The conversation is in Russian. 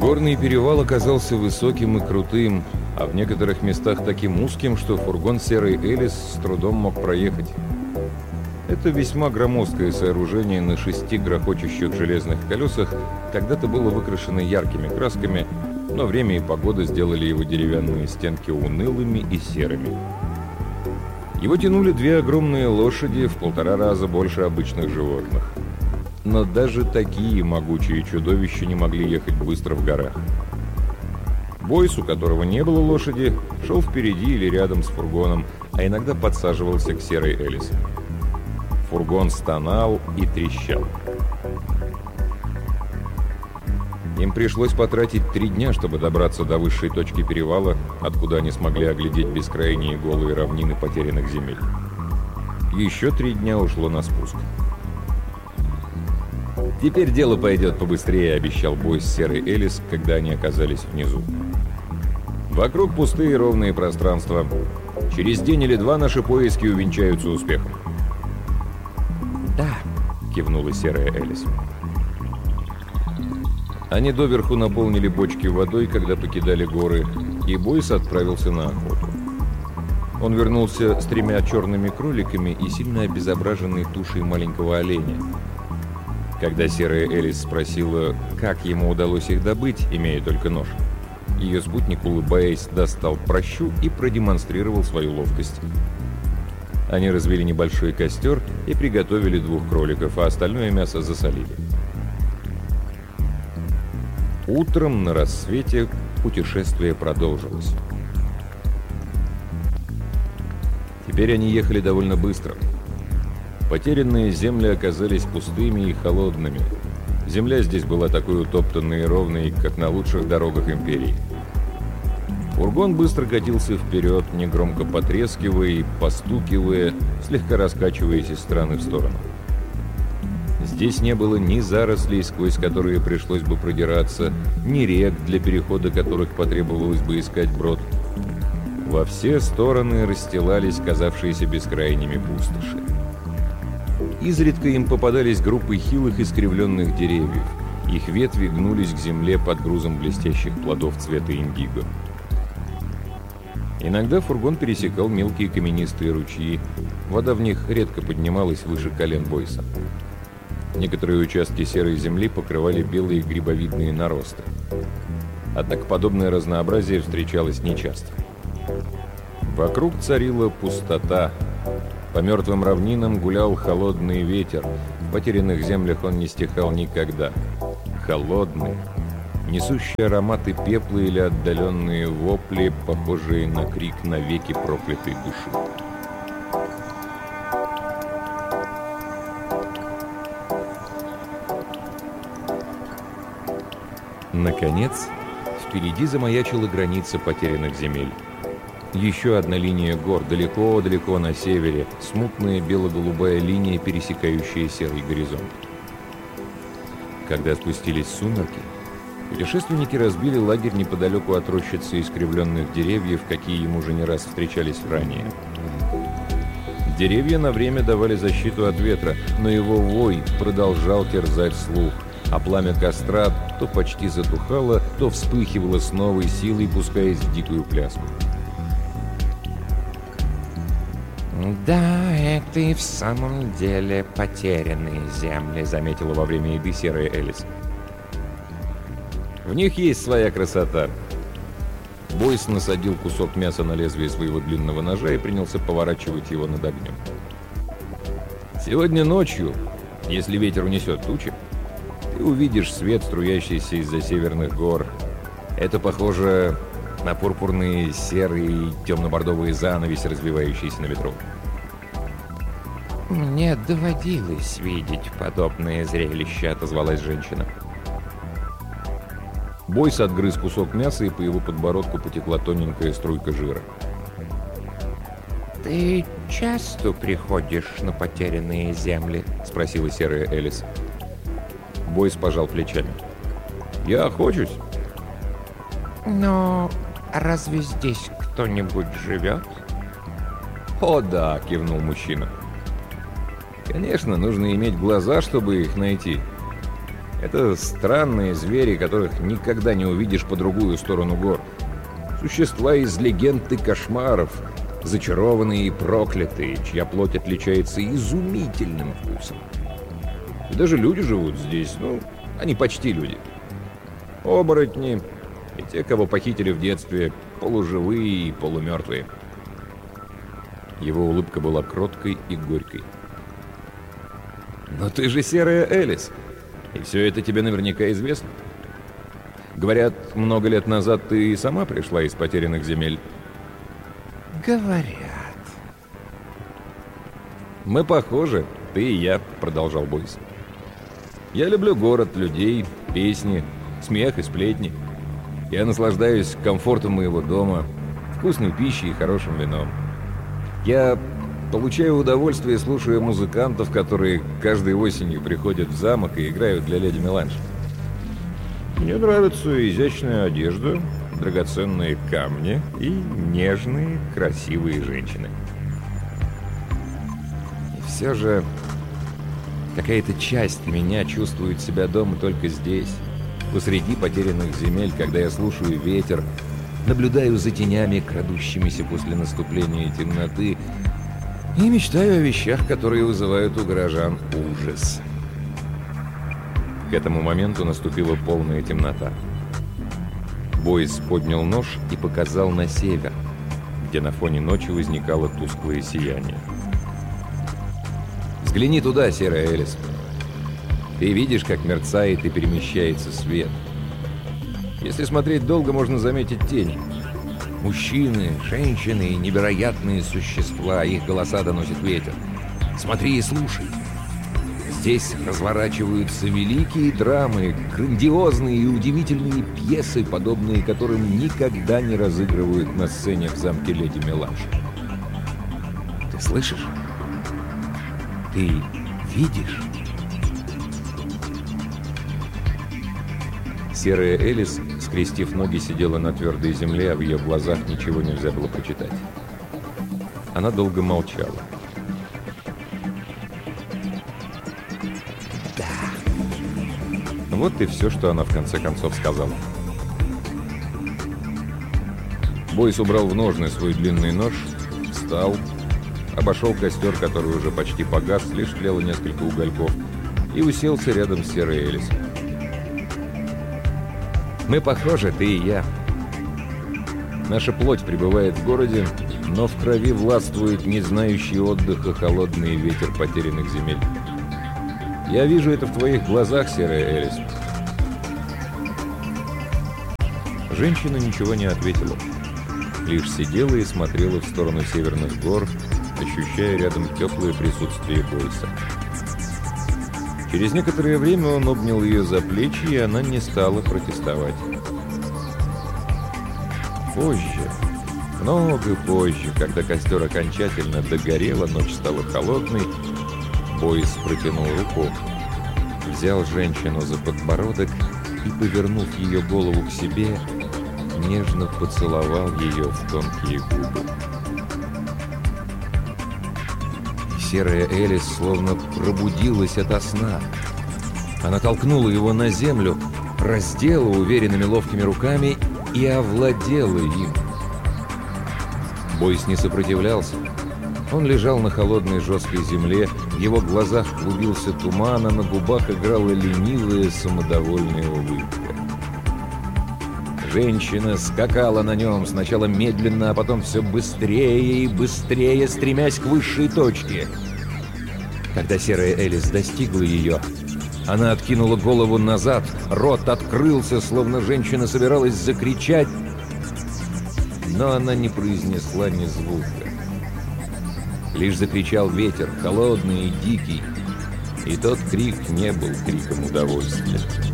Горный перевал оказался высоким и крутым, а в некоторых местах таким узким, что фургон серый Элис с трудом мог проехать. Это весьма громоздкое сооружение на 6 грохочущих железных колесах когда-то было выкрашено яркими красками, но время и погода сделали его деревянные стенки унылыми и серыми. Его тянули 2 огромные лошади в 1,5 раза больше обычных животных. Но даже такие могучие чудовища не могли ехать быстро в горах. Бойс, у которого не было лошади, шел впереди или рядом с фургоном, а иногда подсаживался к серой Элис. Фургон стонал и трещал. Им пришлось потратить 3 дня, чтобы добраться до высшей точки перевала, откуда они смогли оглядеть бескрайние голые равнины потерянных земель. Еще 3 дня ушло на спуск. «Теперь дело пойдет побыстрее», — обещал Бойс серой Элис, когда они оказались внизу. «Вокруг пустые ровные пространства. Через день или 2 наши поиски увенчаются успехом». «Да», — кивнула серая Элис. Они доверху наполнили бочки водой, когда покидали горы, и Бойс отправился на охоту. Он вернулся с 3 черными кроликами и сильно обезображенной тушей маленького оленя. Когда серая Элис спросила, как ему удалось их добыть, имея только нож, ее спутник, улыбаясь, достал пращу и продемонстрировал свою ловкость. Они развели небольшой костер и приготовили 2 кроликов, а остальное мясо засолили. Утром на рассвете путешествие продолжилось. Теперь они ехали довольно быстро. Потерянные земли оказались пустыми и холодными. Земля здесь была такой утоптанной и ровной, как на лучших дорогах империи. Фургон быстро катился вперед, негромко потрескивая и постукивая, слегка раскачиваясь из стороны в сторону. Здесь не было ни зарослей, сквозь которые пришлось бы продираться, ни рек, для перехода которых потребовалось бы искать брод. Во все стороны расстилались казавшиеся бескрайними пустоши. Изредка им попадались группы хилых искривленных деревьев. Их ветви гнулись к земле под грузом блестящих плодов цвета индиго. Иногда фургон пересекал мелкие каменистые ручьи. Вода в них редко поднималась выше колен Бойса. Некоторые участки серой земли покрывали белые грибовидные наросты. Однако подобное разнообразие встречалось нечасто. Вокруг царила пустота. По мертвым равнинам гулял холодный ветер. В потерянных землях он не стихал никогда. Холодный, несущий ароматы пепла или отдаленные вопли, похожие на крик навеки проклятой души. Наконец, впереди замаячила граница потерянных земель. Еще одна линия гор, далеко-далеко на севере, смутная бело-голубая линия, пересекающая серый горизонт. Когда спустились сумерки, путешественники разбили лагерь неподалеку от рощицы искривленных деревьев, какие ему уже не раз встречались ранее. Деревья на время давали защиту от ветра, но его вой продолжал терзать слух, а пламя костра то почти затухало, то вспыхивало с новой силой, пускаясь в дикую пляску. «Да, это и в самом деле потерянные земли», — заметила во время еды серая Элис. «В них есть своя красота». Бойс насадил кусок мяса на лезвие своего длинного ножа и принялся поворачивать его над огнем. «Сегодня ночью, если ветер унесет тучи, ты увидишь свет, струящийся из-за северных гор. Это похоже на пурпурные, серые и темно-бордовые занавеси, развивающиеся на ветру». «Мне доводилось видеть подобное зрелище», — отозвалась женщина. Бойс отгрыз кусок мяса, и по его подбородку потекла тоненькая струйка жира. «Ты часто приходишь на потерянные земли?» — спросила серая Элис. Бойс пожал плечами. «Я охочусь». «Но разве здесь кто-нибудь живет?» «О да», — кивнул мужчина. «Конечно, нужно иметь глаза, чтобы их найти. Это странные звери, которых никогда не увидишь по другую сторону гор. Существа из легенд и кошмаров, зачарованные и проклятые, чья плоть отличается изумительным вкусом. И даже люди живут здесь, они почти люди. Оборотни и те, кого похитили в детстве, полуживые и полумертвые. Его улыбка была кроткой и горькой. «Но ты же серая Элис, и все это тебе наверняка известно. Говорят, много лет назад ты и сама пришла из потерянных земель». «Говорят». «Мы похожи, ты и я», — продолжал Бойс. «Я люблю город, людей, песни, смех и сплетни. Я наслаждаюсь комфортом моего дома, вкусной пищей и хорошим вином. Я получаю удовольствие, слушая музыкантов, которые каждой осенью приходят в замок и играют для леди Меланж. Мне нравится изящная одежда, драгоценные камни и нежные, красивые женщины. И все же какая-то часть меня чувствует себя дома только здесь, посреди потерянных земель, когда я слушаю ветер, наблюдаю за тенями, крадущимися после наступления темноты, и мечтаю о вещах, которые вызывают у горожан ужас. К этому моменту наступила полная темнота. Бойс поднял нож и показал на север, где на фоне ночи возникало тусклое сияние. «Взгляни туда, серая Элис. Ты видишь, как мерцает и перемещается свет. Если смотреть долго, можно заметить тени. Мужчины, женщины и невероятные существа, их голоса доносит ветер. Смотри и слушай. Здесь разворачиваются великие драмы, грандиозные и удивительные пьесы, подобные которым никогда не разыгрывают на сцене в замке леди Меланж. Ты слышишь? Ты видишь?» Серая Элис, скрестив ноги, сидела на твердой земле, а в ее глазах ничего нельзя было прочитать. Она долго молчала. Вот и все, что она в конце концов сказала. Бойс убрал в ножны свой длинный нож, встал, обошел костер, который уже почти погас, лишь тлело несколько угольков, и уселся рядом с серой Элис. «Мы похожи, ты и я. Наша плоть пребывает в городе, но в крови властвует не знающий отдыха холодный ветер потерянных земель. Я вижу это в твоих глазах, серая Элис». Женщина ничего не ответила, лишь сидела и смотрела в сторону северных гор, ощущая рядом теплое присутствие Бойса. Через некоторое время он обнял ее за плечи, и она не стала протестовать. Позже, много позже, когда костер окончательно догорел, а ночь стала холодной, Бойс протянул руку, взял женщину за подбородок и, повернув ее голову к себе, нежно поцеловал ее в тонкие губы. Серая Элис словно пробудилась ото сна. Она толкнула его на землю, раздела уверенными ловкими руками и овладела им. Бойс не сопротивлялся. Он лежал на холодной жесткой земле, в его глазах клубился туман, а на губах играла ленивая самодовольная улыбка. Женщина скакала на нем, сначала медленно, а потом все быстрее и быстрее, стремясь к высшей точке. Когда серая Элис достигла ее, она откинула голову назад, рот открылся, словно женщина собиралась закричать, но она не произнесла ни звука. Лишь закричал ветер, холодный и дикий, и тот крик не был криком удовольствия.